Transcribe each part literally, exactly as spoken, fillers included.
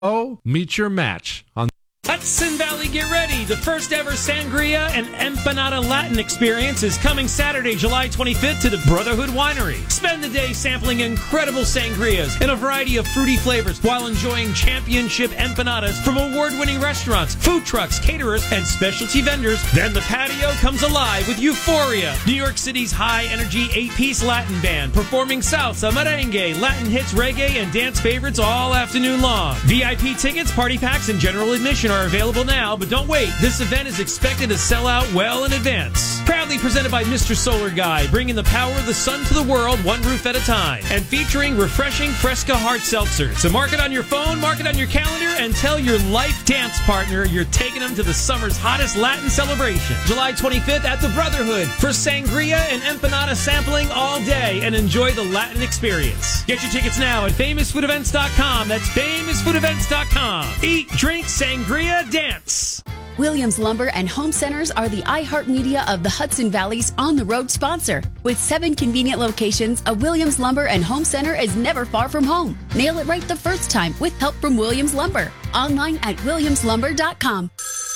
Oh, meet your match on Hudson Valley, get ready. The first ever Sangria and Empanada Latin experience is coming Saturday, July twenty-fifth to the Brotherhood Winery. Spend the day sampling incredible sangrias in a variety of fruity flavors while enjoying championship empanadas from award-winning restaurants, food trucks, caterers, and specialty vendors. Then the patio comes alive with Euphoria, New York City's high-energy eight-piece Latin band, performing salsa, merengue, Latin hits, reggae, and dance favorites all afternoon long. V I P tickets, party packs, and general admission are available now, but don't wait. This event is expected to sell out well in advance. Proudly presented by Mister Solar Guy, bringing the power of the sun to the world one roof at a time, and featuring refreshing Fresca hard seltzer. So mark it on your phone, mark it on your calendar, and tell your life dance partner you're taking them to the summer's hottest Latin celebration. July twenty-fifth at the Brotherhood for sangria and empanada sampling all day, and enjoy the Latin experience. Get your tickets now at famous food events dot com. That's famous food events dot com. Eat, drink, sangria, dance. Williams Lumber and Home Centers are the iHeartMedia of the Hudson Valley's on-the-road sponsor. With seven convenient locations, a Williams Lumber and Home Center is never far from home. Nail it right the first time with help from Williams Lumber. Online at williams lumber dot com.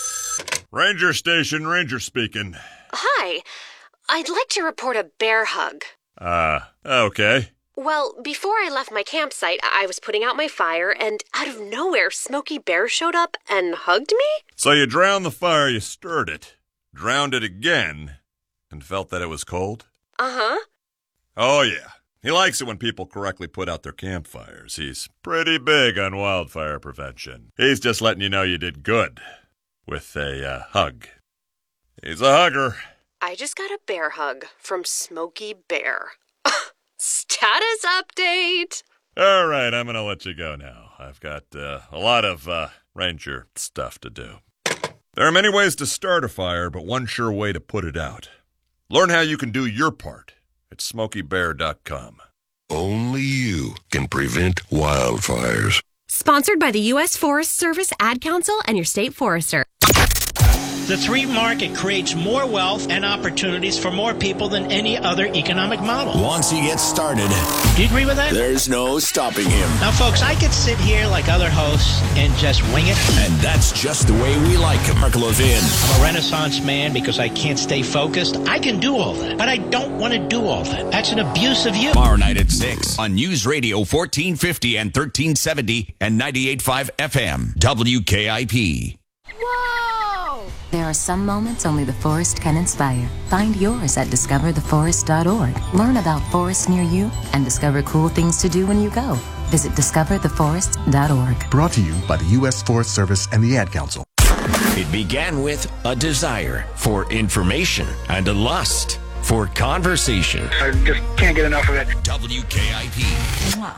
Ranger Station, Ranger speaking. Hi. I'd like to report a bear hug. Uh, okay. Well, before I left my campsite, I was putting out my fire, and out of nowhere, Smokey Bear showed up and hugged me? So you drowned the fire, you stirred it, drowned it again, and felt that it was cold? Uh-huh. Oh, yeah. He likes it when people correctly put out their campfires. He's pretty big on wildfire prevention. He's just letting you know you did good with a uh, hug. He's a hugger. I just got a bear hug from Smokey Bear. Status update. All right, I'm going to let you go now. I've got uh, a lot of uh, ranger stuff to do. There are many ways to start a fire, but one sure way to put it out. Learn how you can do your part at smokey bear dot com. Only you can prevent wildfires. Sponsored by the U S Forest Service, Ad Council, and your state forester. The three market creates more wealth and opportunities for more people than any other economic model. Once he gets started, do you agree with that? There's no stopping him. Now, folks, I could sit here like other hosts and just wing it. And that's just the way we like him. Mark Levin. I'm a Renaissance man because I can't stay focused. I can do all that, but I don't want to do all that. That's an abuse of you. Tomorrow night at six on News Radio fourteen fifty and thirteen seventy and ninety-eight point five F M. W K I P. Whoa! There are some moments only the forest can inspire. Find yours at discover the forest dot org. Learn about forests near you and discover cool things to do when you go. Visit discover the forest dot org. Brought to you by the U S Forest Service and the Ad Council. It began with a desire for information and a lust for conversation. I just can't get enough of it. W K I P. The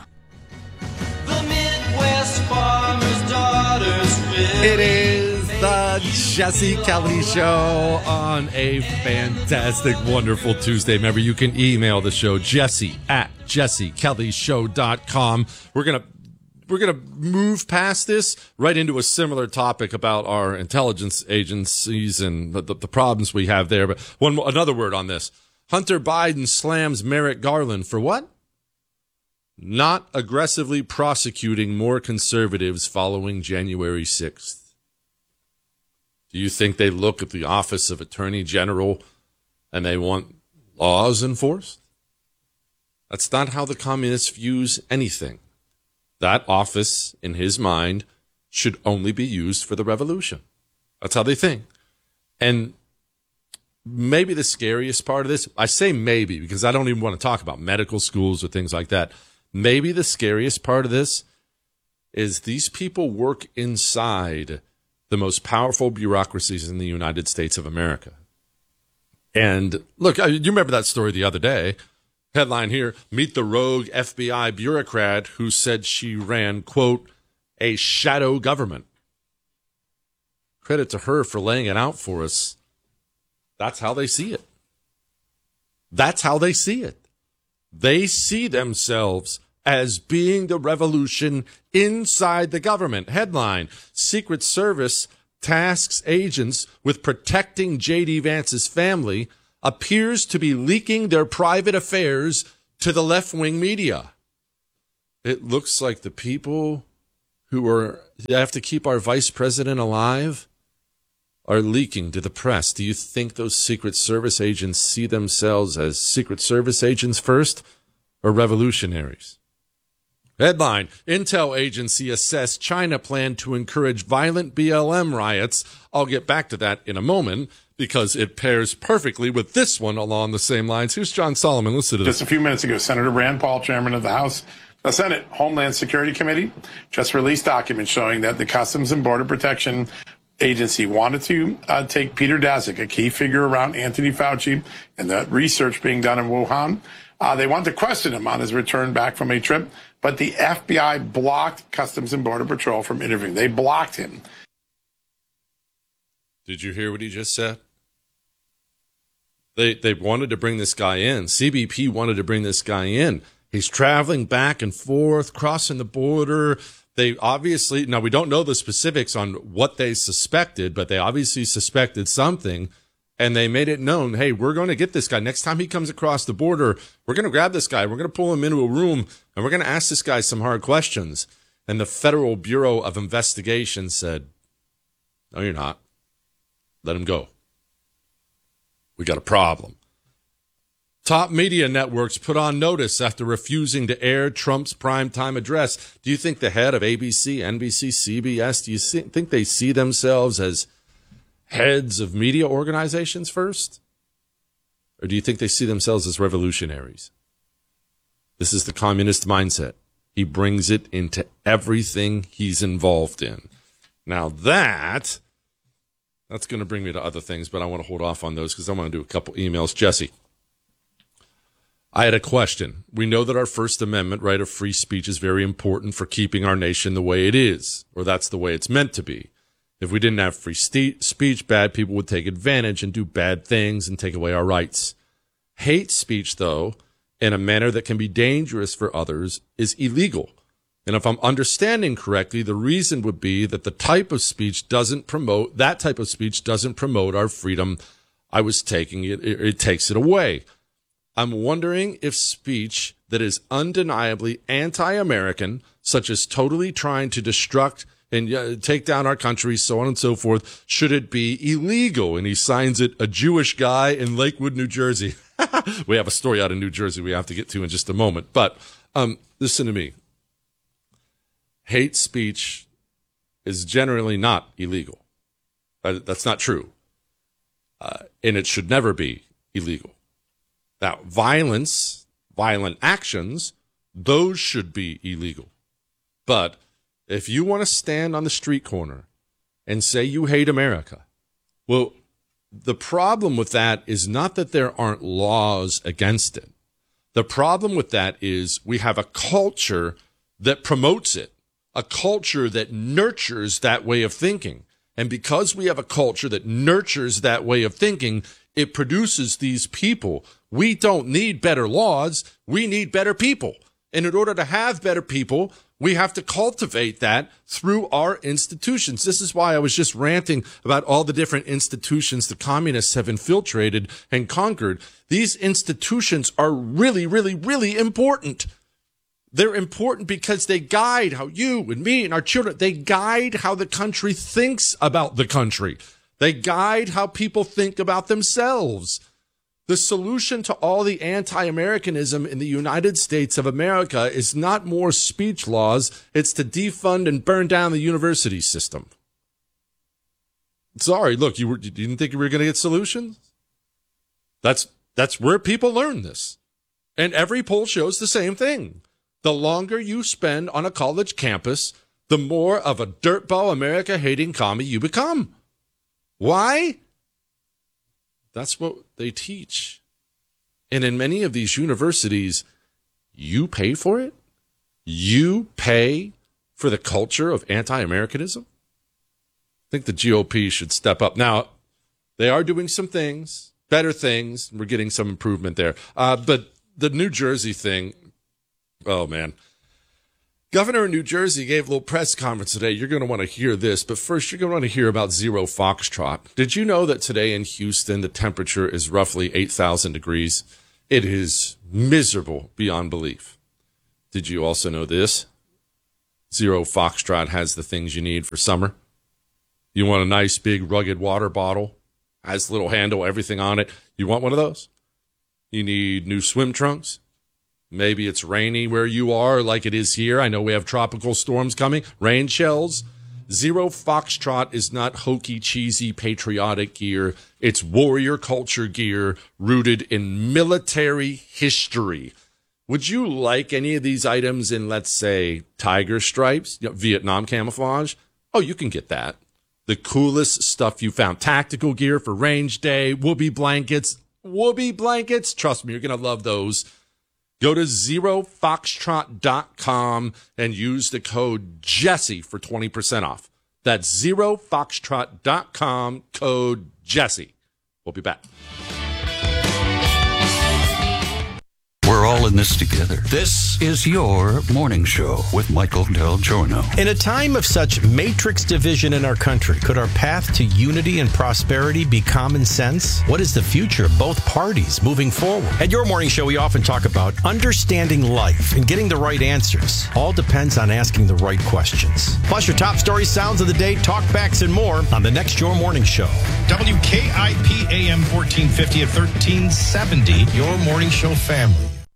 Midwest Farmer's Daughters. It is the Jesse Kelly Show on a fantastic, wonderful Tuesday. Remember, you can email the show, Jesse at jesse kelly show dot com. We're going to we're gonna move past this right into a similar topic about our intelligence agencies and the, the, the problems we have there. But one more, another word on this. Hunter Biden slams Merrick Garland for what? Not aggressively prosecuting more conservatives following January sixth. Do you think they look at the office of Attorney General and they want laws enforced? That's not how the communist views anything. That office, in his mind, should only be used for the revolution. That's how they think. And maybe the scariest part of this, I say maybe because I don't even want to talk about medical schools or things like that. Maybe the scariest part of this is these people work inside the most powerful bureaucracies in the United States of America. And look, you remember that story the other day. Headline here, meet the rogue F B I bureaucrat who said she ran, quote, a shadow government. Credit to her for laying it out for us. That's how they see it. That's how they see it. They see themselves as being the revolution inside the government. Headline, Secret Service tasks agents with protecting J D. Vance's family, appears to be leaking their private affairs to the left-wing media. It looks like the people who are have to keep our vice president alive are leaking to the press. Do you think those Secret Service agents see themselves as Secret Service agents first or revolutionaries? Headline, Intel agency assessed China plan to encourage violent B L M riots. I'll get back to that in a moment because it pairs perfectly with this one along the same lines. Here's John Solomon. Listen to this. Just a few minutes ago, Senator Rand Paul, chairman of the House, the Senate Homeland Security Committee, just released documents showing that the Customs and Border Protection Agency wanted to uh, take Peter Daszak, a key figure around Anthony Fauci and the research being done in Wuhan. Uh, they wanted to question him on his return back from a trip, but the F B I blocked Customs and Border Patrol from interviewing. They blocked him. Did you hear what he just said? They they wanted to bring this guy in. C B P wanted to bring this guy in. He's traveling back and forth, crossing the border. They obviously, now we don't know the specifics on what they suspected, but they obviously suspected something, and they made it known, hey, we're going to get this guy. Next time he comes across the border, we're going to grab this guy. We're going to pull him into a room, and we're going to ask this guy some hard questions. And the Federal Bureau of Investigation said, no, you're not. Let him go. We got a problem. Top media networks put on notice after refusing to air Trump's primetime address. Do you think the head of A B C, N B C, C B S, do you see, think they see themselves as heads of media organizations first? Or do you think they see themselves as revolutionaries? This is the communist mindset. He brings it into everything he's involved in. Now that, that's going to bring me to other things, but I want to hold off on those because I want to do a couple emails. Jesse, I had a question. We know that our First Amendment right of free speech is very important for keeping our nation the way it is, or that's the way it's meant to be. If we didn't have free st- speech, bad people would take advantage and do bad things and take away our rights. Hate speech, though, in a manner that can be dangerous for others, is illegal. And if I'm understanding correctly, the reason would be that the type of speech doesn't promote, that type of speech doesn't promote our freedom. I was taking it, it, it takes it away. I'm wondering if speech that is undeniably anti-American, such as totally trying to destruct and uh, take down our country, so on and so forth, should it be illegal? And he signs it, a Jewish guy in Lakewood, New Jersey. We have a story out of New Jersey we have to get to in just a moment. But um, listen to me. Hate speech is generally not illegal. Uh, that's not true. Uh, and it should never be illegal. Now, violence, violent actions, those should be illegal. But if you want to stand on the street corner and say you hate America, well, the problem with that is not that there aren't laws against it. The problem with that is we have a culture that promotes it, a culture that nurtures that way of thinking. And because we have a culture that nurtures that way of thinking, it produces these people. We don't need better laws. We need better people. And in order to have better people, we have to cultivate that through our institutions. This is why I was just ranting about all the different institutions the communists have infiltrated and conquered. These institutions are really, really, really important. They're important because they guide how you and me and our children, they guide how the country thinks about the country. They guide how people think about themselves. The solution to all the anti-Americanism in the United States of America is not more speech laws. It's to defund and burn down the university system. Sorry, look, you, were, you didn't think you were going to get solutions? That's, that's where people learn this. And every poll shows the same thing. The longer you spend on a college campus, the more of a dirtball America-hating commie you become. Why? That's what they teach. And in many of these universities, you pay for it? You pay for the culture of anti-Americanism? I think the G O P should step up. Now, they are doing some things, better things. We're getting some improvement there. Uh, but the New Jersey thing, oh, man. Governor of New Jersey gave a little press conference today. You're going to want to hear this, but first you're going to want to hear about Zero Foxtrot. Did you know that today in Houston the temperature is roughly eight thousand degrees? It is miserable beyond belief. Did you also know this? Zero Foxtrot has the things you need for summer. You want a nice, big, rugged water bottle, has a little handle, everything on it. You want one of those? You need new swim trunks. Maybe it's rainy where you are like it is here. I know we have tropical storms coming, rain shells. Zero Foxtrot is not hokey, cheesy, patriotic gear. It's warrior culture gear rooted in military history. Would you like any of these items in, let's say, tiger stripes, you know, Vietnam camouflage? Oh, you can get that. The coolest stuff you found. Tactical gear for range day, whoopee blankets. Whoopee blankets. Trust me, you're going to love those. Go to zero foxtrot dot com and use the code Jesse for twenty percent off. That's zero foxtrot dot com, code Jesse. We'll be back. We're all in this together. This is your morning show with Michael Del Giorno. In a time of such matrix division in our country, could our path to unity and prosperity be common sense? What is the future of both parties moving forward? At your morning show, we often talk about understanding life and getting the right answers. All depends on asking the right questions. Plus your top story sounds of the day, talkbacks, and more on the next Your Morning Show. W K I P A M fourteen fifty at thirteen seventy, Your Morning Show family.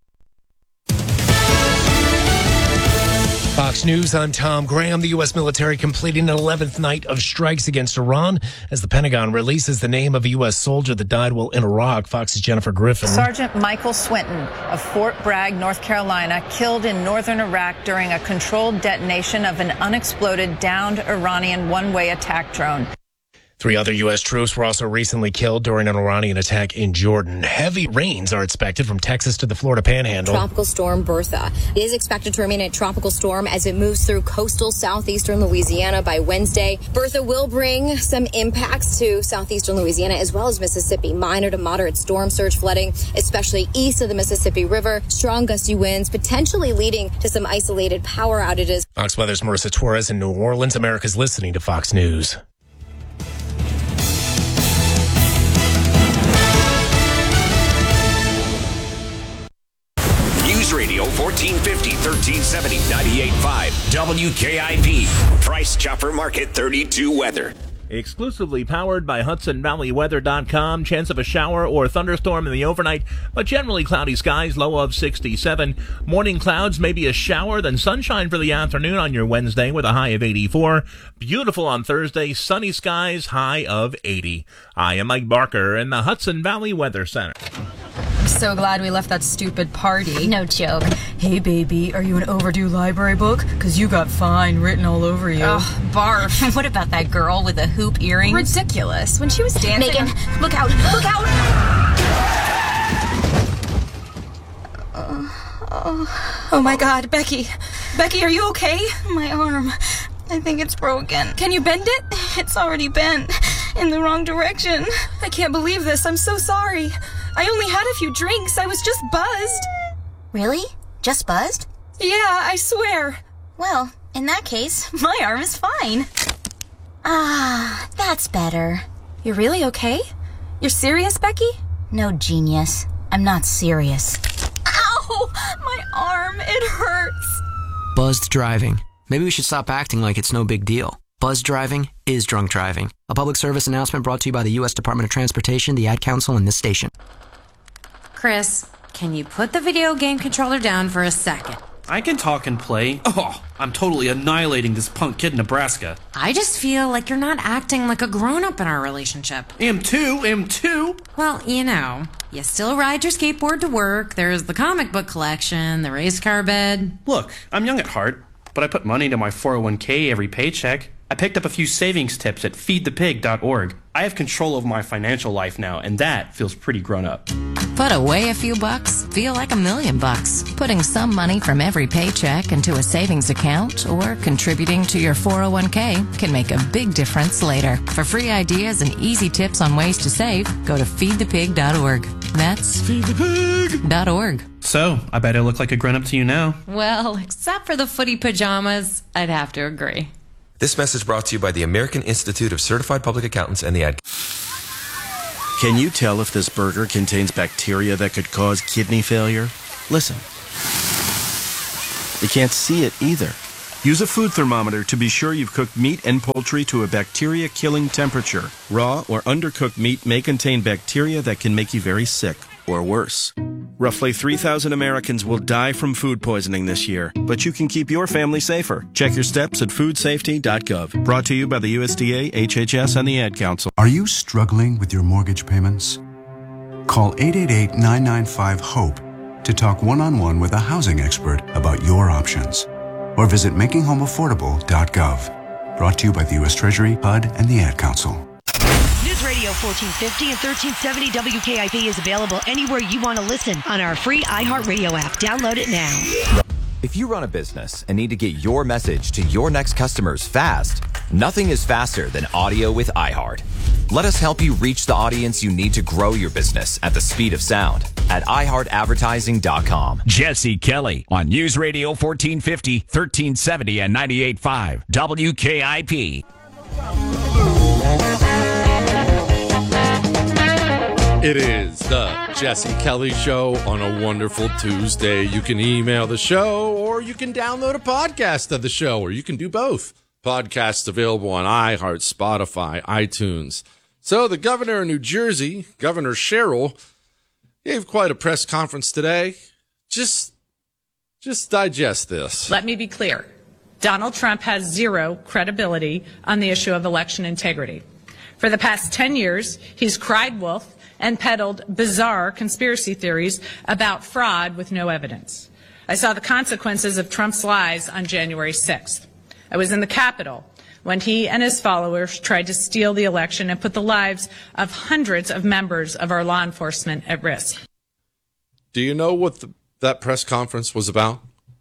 Fox News, I'm Tom Graham. The U S military completing an eleventh night of strikes against Iran as the Pentagon releases the name of a U S soldier that died while in Iraq. Fox's Jennifer Griffin. Sergeant Michael Swinton of Fort Bragg, North Carolina, killed in northern Iraq during a controlled detonation of an unexploded downed Iranian one-way attack drone. Three other U S troops were also recently killed during an Iranian attack in Jordan. Heavy rains are expected from Texas to the Florida Panhandle. Tropical storm Bertha is expected to remain a tropical storm as it moves through coastal southeastern Louisiana by Wednesday. Bertha will bring some impacts to southeastern Louisiana as well as Mississippi. Minor to moderate storm surge flooding, especially east of the Mississippi River. Strong gusty winds potentially leading to some isolated power outages. Fox Weather's Marissa Torres in New Orleans. America's listening to Fox News. Radio fourteen fifty, thirteen seventy, ninety-eight point five W K I P. Price Chopper Market thirty-two weather. Exclusively powered by Hudson Valley Weather dot com. Chance of a shower or thunderstorm in the overnight, but generally cloudy skies, low of sixty-seven. Morning clouds, maybe a shower, then sunshine for the afternoon on your Wednesday with a high of eighty-four. Beautiful on Thursday, sunny skies, high of eighty. I am Mike Barker in the Hudson Valley Weather Center. So glad we left that stupid party. No joke. Hey, baby, are you an overdue library book? Because you got fine written all over you. Ugh, barf. What about that girl with the hoop earrings? Ridiculous. When she was dancing... Megan, look out, look out! Uh, oh. oh, my God, Becky. Becky, are you okay? My arm. I think it's broken. Can you bend it? It's already bent. In the wrong direction. I can't believe this. I'm so sorry. I only had a few drinks. I was just buzzed. Really? Just buzzed? Yeah, I swear. Well, in that case, my arm is fine. Ah, that's better. You're really okay? You're serious, Becky? No, genius. I'm not serious. Ow! My arm, it hurts. Buzzed driving. Maybe we should stop acting like it's no big deal. Buzzed driving is drunk driving. A public service announcement brought to you by the U S Department of Transportation, the Ad Council, and this station. Chris, can you put the video game controller down for a second? I can talk and play. Oh, I'm totally annihilating this punk kid in Nebraska. I just feel like you're not acting like a grown-up in our relationship. Am too, am too. Well, you know, you still ride your skateboard to work, there's the comic book collection, the race car bed. Look, I'm young at heart, but I put money into my four oh one k every paycheck. I picked up a few savings tips at feed the pig dot org. I have control over my financial life now, and that feels pretty grown up. Put away a few bucks, feel like a million bucks. Putting some money from every paycheck into a savings account or contributing to your four oh one k can make a big difference later. For free ideas and easy tips on ways to save, go to feed the pig dot org. That's feed the pig dot org. So, I bet I look like a grown-up to you now. Well, except for the footy pajamas, I'd have to agree. This message brought to you by the American Institute of Certified Public Accountants and the Ad. Can you tell if this burger contains bacteria that could cause kidney failure? Listen. You can't see it either. Use a food thermometer to be sure you've cooked meat and poultry to a bacteria-killing temperature. Raw or undercooked meat may contain bacteria that can make you very sick, or worse. Roughly three thousand Americans will die from food poisoning this year, but you can keep your family safer. Check your steps at food safety dot gov. Brought to you by the U S D A, H H S, and the Ad Council. Are you struggling with your mortgage payments? Call eight eight eight, nine nine five, HOPE to talk one-on-one with a housing expert about your options. Or visit making home affordable dot gov. Brought to you by the U S Treasury, H U D, and the Ad Council. News Radio fourteen fifty and thirteen seventy W K I B is available anywhere you want to listen on our free iHeartRadio app. Download it now. If you run a business and need to get your message to your next customers fast, nothing is faster than audio with iHeart. Let us help you reach the audience you need to grow your business at the speed of sound at i heart advertising dot com. Jesse Kelly on News Radio fourteen fifty, thirteen seventy, and ninety-eight point five W K I P. It is the Jesse Kelly Show on a wonderful Tuesday. You can email the show, or you can download a podcast of the show, or you can do both. Podcasts available on iHeart, Spotify, iTunes. So the governor of New Jersey, Governor Sherrill, gave quite a press conference today. Just, just digest this. Let me be clear. Donald Trump has zero credibility on the issue of election integrity. For the past ten years, he's cried wolf and peddled bizarre conspiracy theories about fraud with no evidence. I saw the consequences of Trump's lies on January sixth. I was in the Capitol when he and his followers tried to steal the election and put the lives of hundreds of members of our law enforcement at risk. Do you know what the, that press conference was about?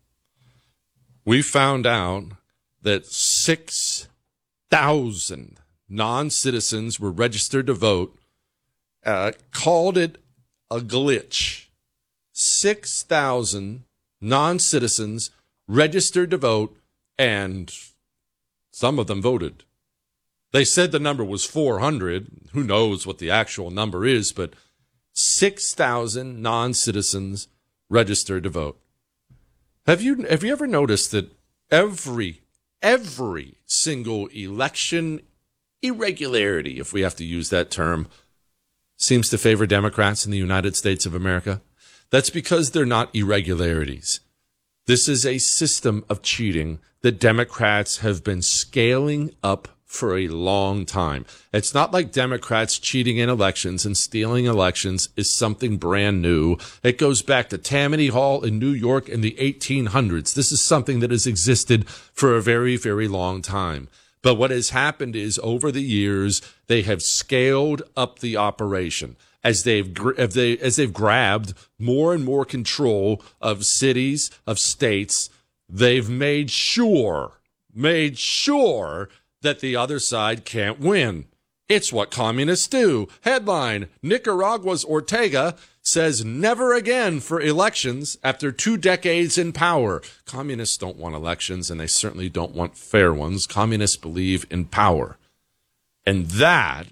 We found out that six thousand non-citizens were registered to vote, uh, called it a glitch. six thousand non-citizens registered to vote, and some of them voted. They said the number was four hundred. Who knows what the actual number is, but six thousand non-citizens registered to vote. Have you have you ever noticed that every every single election irregularity, if we have to use that term, seems to favor Democrats in the United States of America? That's because they're not irregularities. This is a system of cheating that Democrats have been scaling up for a long time. It's not like Democrats cheating in elections and stealing elections is something brand new. It goes back to Tammany Hall in New York in the eighteen hundreds. This is something that has existed for a very, very long time. But what has happened is over the years, they have scaled up the operation. As they've as they as they've grabbed more and more control of cities, of states, they've made sure, made sure that the other side can't win. It's what communists do. Headline: Nicaragua's Ortega says never again for elections after two decades in power. Communists don't want elections, and they certainly don't want fair ones. Communists believe in power. And that,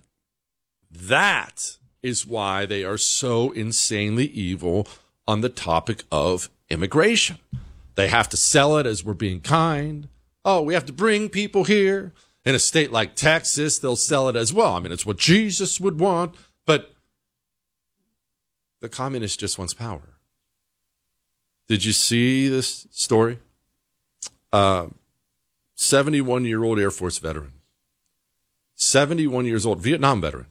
that is why they are so insanely evil on the topic of immigration. They have to sell it as we're being kind. Oh, we have to bring people here. In a state like Texas, they'll sell it as well. I mean, it's what Jesus would want, but the communist just wants power. Did you see this story? Uh, seventy-one-year-old Air Force veteran. seventy-one years old, Vietnam veteran.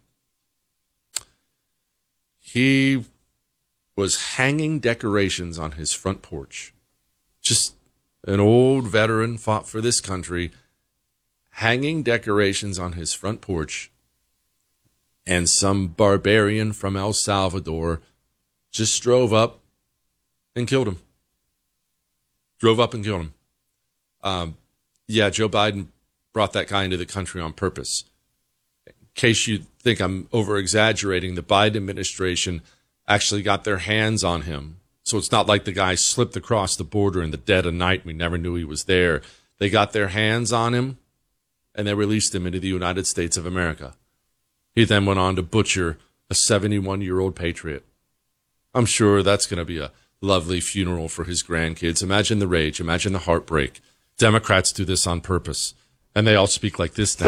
He was hanging decorations on his front porch. Just an old veteran, fought for this country, hanging decorations on his front porch, and some barbarian from El Salvador just drove up and killed him. Drove up and killed him. Um, yeah, Joe Biden brought that guy into the country on purpose. In case you think I'm over-exaggerating, the Biden administration actually got their hands on him. So it's not like the guy slipped across the border in the dead of night. We never knew he was there. They got their hands on him, and they released him into the United States of America. He then went on to butcher a seventy-one-year-old patriot. I'm sure that's going to be a lovely funeral for his grandkids. Imagine the rage. Imagine the heartbreak. Democrats do this on purpose. And they all speak like this now.